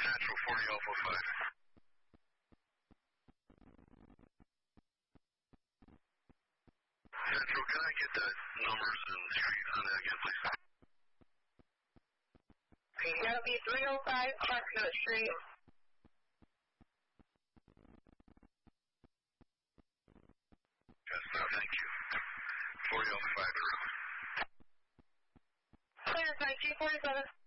Central 40 Alpha 5. Central, can I get the numbers and streets on that again, please? Okay, that'll be 305 Chestnut Street. Chestnut, thank you. 40 Alpha 5, Clear, 1947.